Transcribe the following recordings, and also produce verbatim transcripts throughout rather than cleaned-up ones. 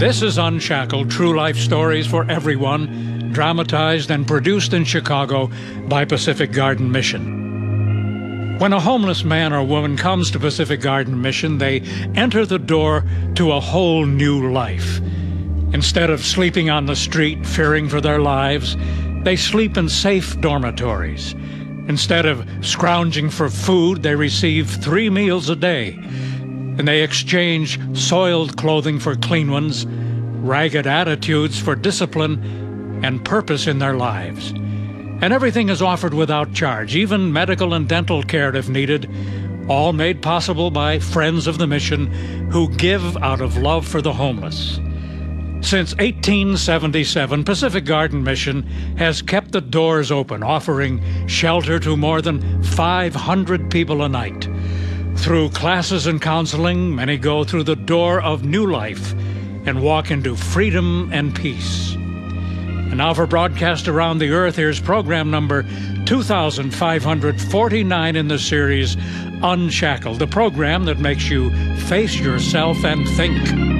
This is Unshackled, true life stories for everyone, dramatized and produced in Chicago by Pacific Garden Mission. When a homeless man or woman comes to Pacific Garden Mission, they enter the door to a whole new life. Instead of sleeping on the street, fearing for their lives, they sleep in safe dormitories. Instead of scrounging for food, they receive three meals a day. And they exchange soiled clothing for clean ones, ragged attitudes for discipline, and purpose in their lives. And everything is offered without charge, even medical and dental care if needed, all made possible by friends of the mission who give out of love for the homeless. Since eighteen seventy-seven, Pacific Garden Mission has kept the doors open, offering shelter to more than five hundred people a night. Through classes and counseling, many go through the door of new life and walk into freedom and peace. And now for broadcast around the earth, here's program number two thousand five hundred forty-nine in the series Unshackled, the program that makes you face yourself and think.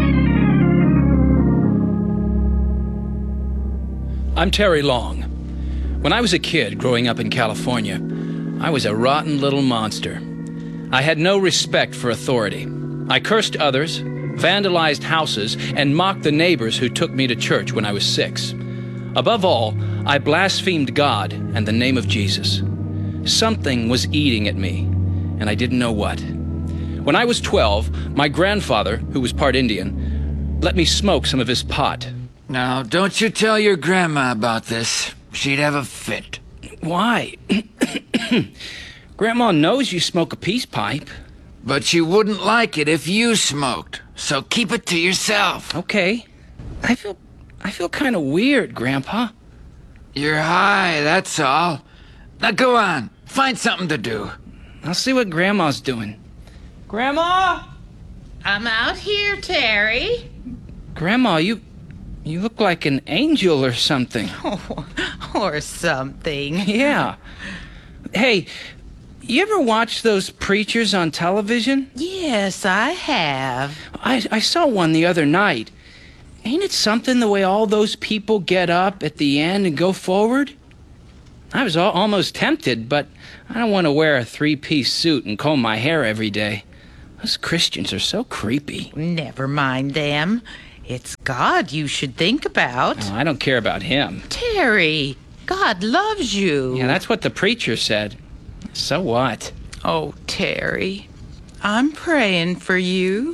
I'm Terry Long. When I was a kid growing up in California, I was a rotten little monster. I had no respect for authority. I cursed others, vandalized houses, and mocked the neighbors who took me to church when I was six. Above all, I blasphemed God and the name of Jesus. Something was eating at me, and I didn't know what. When I was twelve, my grandfather, who was part Indian, let me smoke some of his pot. Now, don't you tell your grandma about this. She'd have a fit. Why? Grandma knows you smoke a peace pipe. But she wouldn't like it if you smoked, so keep it to yourself. Okay. I feel I feel kind of weird, Grandpa. You're high, that's all. Now go on, find something to do. I'll see what Grandma's doing. Grandma? I'm out here, Terry. Grandma, you you look like an angel or something. Oh, or something. Yeah. Hey, you ever watch those preachers on television? Yes, I have. I, I saw one the other night. Ain't it something the way all those people get up at the end and go forward? I was al- almost tempted, but I don't want to wear a three-piece suit and comb my hair every day. Those Christians are so creepy. Never mind them. It's God you should think about. Oh, I don't care about him. Terry, God loves you. Yeah, that's what the preacher said. So what? Oh, Terry, I'm praying for you.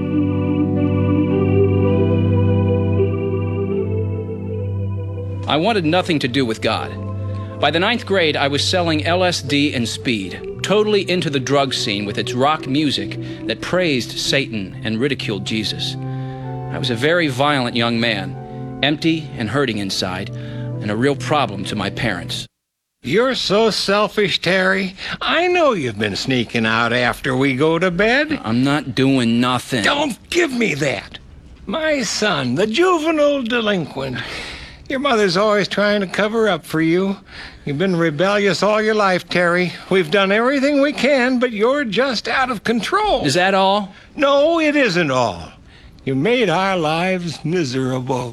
I wanted nothing to do with God. By the ninth grade, I was selling L S D and speed, totally into the drug scene with its rock music that praised Satan and ridiculed Jesus. I was a very violent young man, empty and hurting inside, and a real problem to my parents. You're so selfish, Terry. I know you've been sneaking out after we go to bed. I'm not doing nothing. Don't give me that. My son, the juvenile delinquent. Your mother's always trying to cover up for you. You've been rebellious all your life, Terry. We've done everything we can, but you're just out of control. Is that all? No, it isn't all. You made our lives miserable.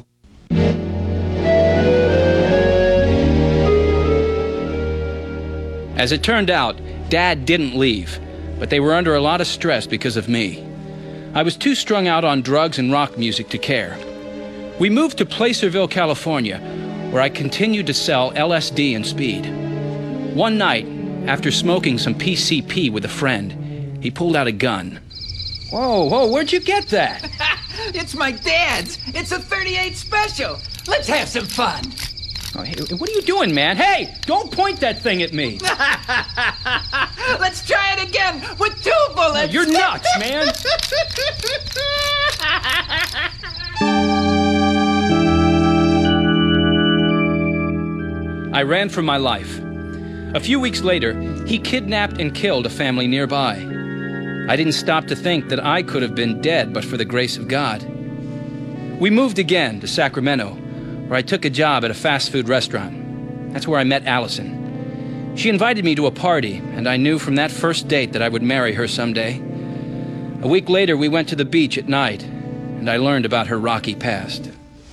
As it turned out, Dad didn't leave, but they were under a lot of stress because of me. I was too strung out on drugs and rock music to care. We moved to Placerville, California, where I continued to sell L S D and speed. One night, after smoking some P C P with a friend, he pulled out a gun. Whoa, whoa, where'd you get that? It's my dad's. It's a thirty-eight special. Let's have some fun. Oh, hey, what are you doing, man? Hey, don't point that thing at me. Let's try it again with two bullets. You're nuts, man. I ran for my life. A few weeks later, he kidnapped and killed a family nearby. I didn't stop to think that I could have been dead but for the grace of God. We moved again to Sacramento, where I took a job at a fast food restaurant. That's where I met Allison. She invited me to a party, and I knew from that first date that I would marry her someday. A week later, we went to the beach at night. and I learned about her rocky past.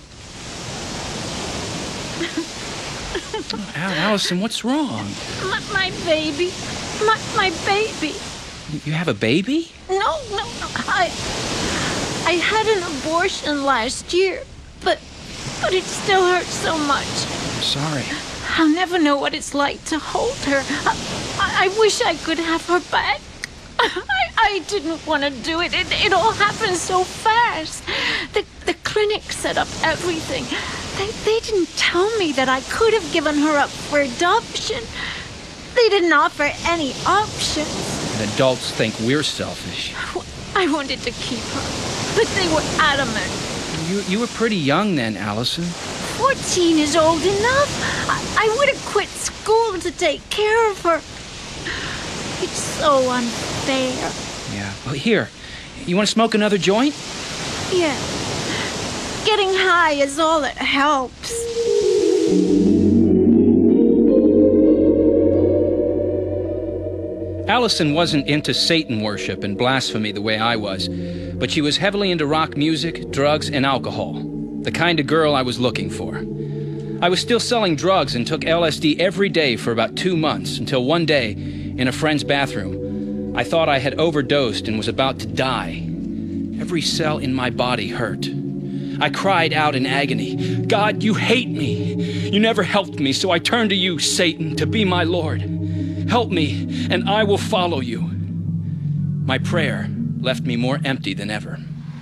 Al- Allison, what's wrong? My, my baby. My, my baby. You have a baby? No, no, no. I, I had an abortion last year, but, but it still hurts so much. I'm sorry. I'll never know what it's like to hold her. I, I, I wish I could have her back. I, I didn't want to do it. it. It all happened so fast. The, the clinic set up everything. They, they didn't tell me that I could have given her up for adoption. They didn't offer any options. And adults think we're selfish. I wanted to keep her, but they were adamant. You, you were pretty young then, Allison. Fourteen is old enough. I, I would have quit school to take care of her. It's so unfair. Yeah. Well, here, you want to smoke another joint? Yeah. Getting high is all that helps. Allison wasn't into Satan worship and blasphemy the way I was, but she was heavily into rock music, drugs, and alcohol. The kind of girl I was looking for. I was still selling drugs and took L S D every day for about two months until one day, in a friend's bathroom, I thought I had overdosed and was about to die. Every cell in my body hurt. I cried out in agony, "God, you hate me. You never helped me, so I turn to you, Satan, to be my Lord. Help me, and I will follow you." My prayer left me more empty than ever.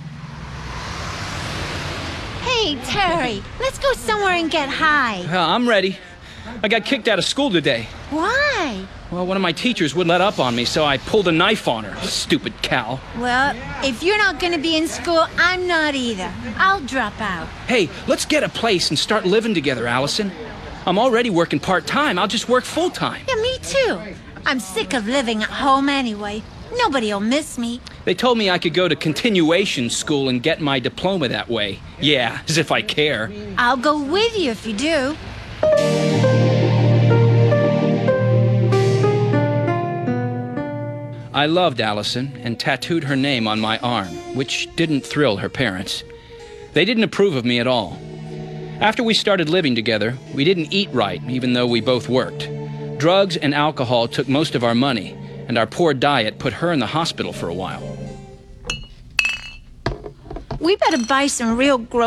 Hey, Terry, let's go somewhere and get high. Well, I'm ready. I got kicked out of school today. Why? Well, one of my teachers wouldn't let up on me, so I pulled a knife on her. Stupid cow. Well, if you're not going to be in school, I'm not either. I'll drop out. Hey, let's get a place and start living together, Allison. I'm already working part-time. I'll just work full-time. Yeah, me too. I'm sick of living at home anyway. Nobody'll miss me. They told me I could go to continuation school and get my diploma that way. Yeah, as if I care. I'll go with you if you do. I loved Allison and tattooed her name on my arm, which didn't thrill her parents. They didn't approve of me at all. After we started living together, we didn't eat right, even though we both worked. Drugs and alcohol took most of our money, and our poor diet put her in the hospital for a while. We better buy some real groceries.